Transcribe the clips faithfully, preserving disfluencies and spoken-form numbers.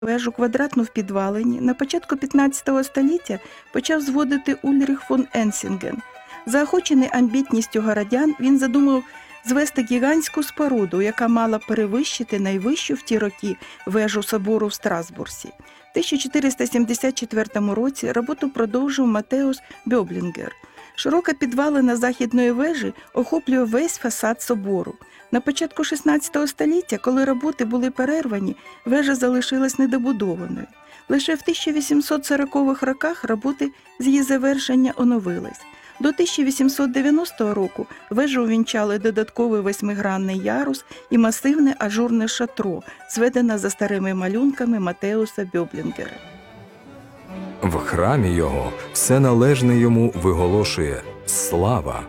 Вежу квадратну в підвалині на початку п'ятнадцятого століття почав зводити Ульріх фон Енсінген. Заохочений амбітністю городян, він задумав звести гігантську споруду, яка мала перевищити найвищу в ті роки вежу собору в Страсбурзі. В тисяча чотириста сімдесят четвертому році роботу продовжив Матеус Бьоблінгер. Широка підвалина західної вежі охоплює весь фасад собору. На початку шістнадцятого століття, коли роботи були перервані, вежа залишилась недобудованою. Лише в тисяча вісімсот сорокових роках роботи з її завершення оновились. До тисяча вісімсот дев'яностого року вежу увінчали додатковий восьмигранний ярус і масивне ажурне шатро, зведене за старими малюнками Матеуса Бьоблінгера. В храмі його все належне йому виголошує «Слава».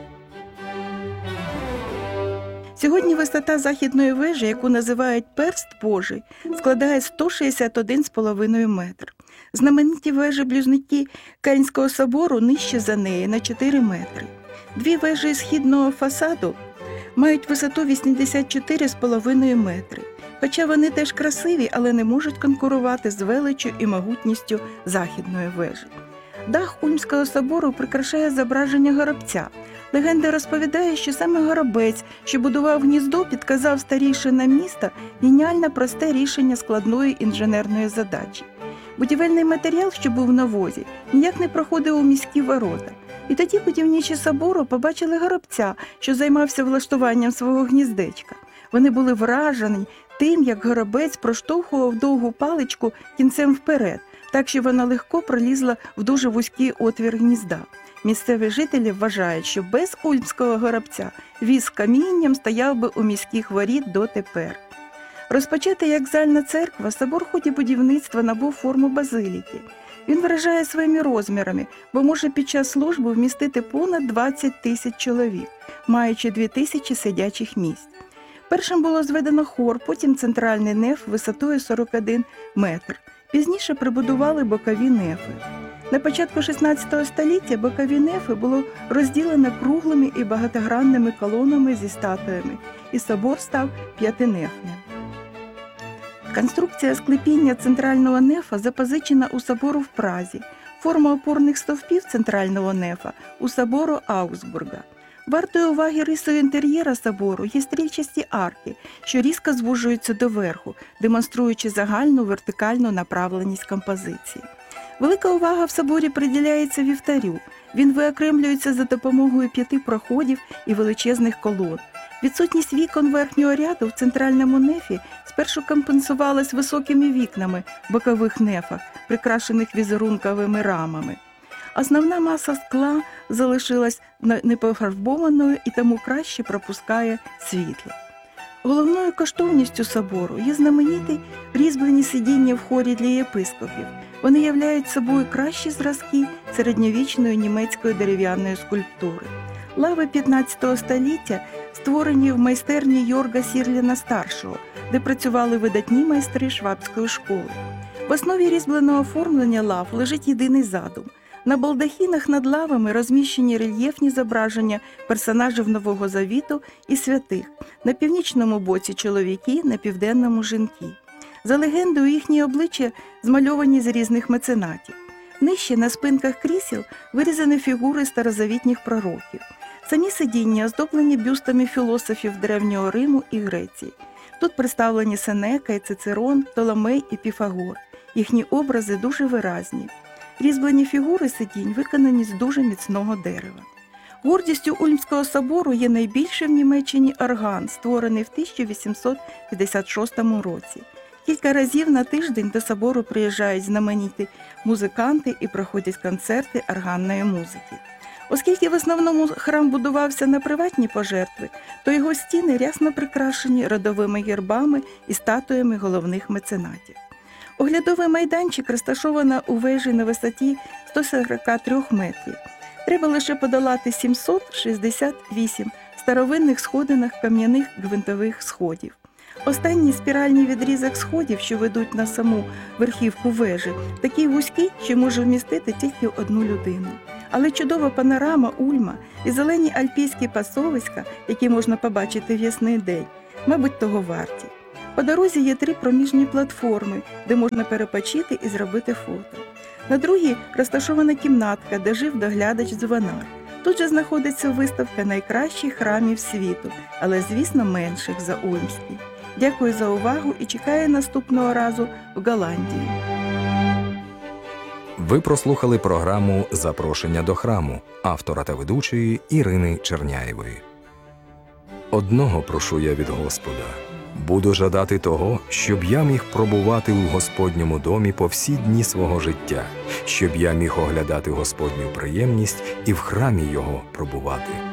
Сьогодні висота західної вежі, яку називають «Перст Божий», складає сто шістдесят один цілих п'ять десятих метр. Знамениті вежі-близнюки Кельнського собору нижче за неї на чотири метри. Дві вежі східного фасаду мають висоту вісімдесят чотири цілих п'ять десятих метри. Хоча вони теж красиві, але не можуть конкурувати з величчю і могутністю західної вежі. Дах Ульмського собору прикрашає зображення горобця. Легенда розповідає, що саме горобець, що будував гніздо, підказав старійшинам міста геніальне просте рішення складної інженерної задачі. Будівельний матеріал, що був на возі, ніяк не проходив у міські ворота. І тоді будівничі собору побачили горобця, що займався влаштуванням свого гніздечка. Вони були вражені тим, як горобець проштовхував довгу паличку кінцем вперед, так що вона легко пролізла в дуже вузький отвір гнізда. Місцеві жителі вважають, що без ульмського горобця віз з камінням стояв би у міських воріт дотепер. Розпочатий як зальна церква, собор в ході будівництва набув форму базиліки. Він вражає своїми розмірами, бо може під час служби вмістити понад двадцять тисяч чоловік, маючи дві тисячі сидячих місць. Першим було зведено хор, потім центральний неф висотою сорок один метр. Пізніше прибудували бокові нефи. На початку шістнадцятого століття бокові нефи було розділено круглими і багатогранними колонами зі статуями, і собор став п'ятинефним. Конструкція склепіння центрального нефа запозичена у собору в Празі, форма опорних стовпів центрального нефа у собору Аугсбурга. Вартою уваги рисою інтер'єра собору є стрільчасті арки, що різко звужуються доверху, демонструючи загальну вертикальну направленість композиції. Велика увага в соборі приділяється вівтарю. Він виокремлюється за допомогою п'яти проходів і величезних колон. Відсутність вікон верхнього ряду в центральному нефі спершу компенсувалась високими вікнами в бокових нефах, прикрашених візерунковими рамами. Основна маса скла залишилась непофарбованою і тому краще пропускає світло. Головною коштовністю собору є знамениті різьблені сидіння в хорі для єпископів. Вони являють собою кращі зразки середньовічної німецької дерев'яної скульптури. Лави п'ятнадцятого століття створені в майстерні Йорга Сірліна-старшого, де працювали видатні майстри швабської школи. В основі різьбленого оформлення лав лежить єдиний задум. На балдахінах над лавами розміщені рельєфні зображення персонажів Нового Завіту і святих. На північному боці чоловіки, на південному жінки. За легендою, їхні обличчя змальовані з різних меценатів. Нижче на спинках крісел вирізані фігури старозавітніх пророків. Самі сидіння оздоблені бюстами філософів Древнього Риму і Греції. Тут представлені Сенека і Цицерон, Птоломей і Піфагор. Їхні образи дуже виразні. Різьблені фігури сидінь виконані з дуже міцного дерева. Гордістю Ульмського собору є найбільший в Німеччині орган, створений в тисяча вісімсот п'ятдесят шостому році. Кілька разів на тиждень до собору приїжджають знамениті музиканти і проходять концерти органної музики. Оскільки в основному храм будувався на приватні пожертви, то його стіни рясно прикрашені родовими гербами і статуями головних меценатів. Оглядовий майданчик розташовано у вежі на висоті сто сорок три метрів. Треба лише подолати сімсот шістдесят вісім старовинних сходинок кам'яних гвинтових сходів. Останній спіральний відрізок сходів, що ведуть на саму верхівку вежі, такий вузький, що може вмістити тільки одну людину. Але чудова панорама Ульма і зелені альпійські пасовиська, які можна побачити в ясний день, мабуть, того варті. По дорозі є три проміжні платформи, де можна перепочити і зробити фото. На другій розташована кімнатка, де жив доглядач-дзвонар. Тут же знаходиться виставка найкращих храмів світу, але, звісно, менших за Ольмський. Дякую за увагу і чекаю наступного разу в Голландії. Ви прослухали програму «Запрошення до храму» автора та ведучої Ірини Черняєвої. Одного прошу я від Господа. Буду жадати того, щоб я міг пробувати у Господньому домі по всі дні свого життя, щоб я міг оглядати Господню приємність і в храмі Його пробувати.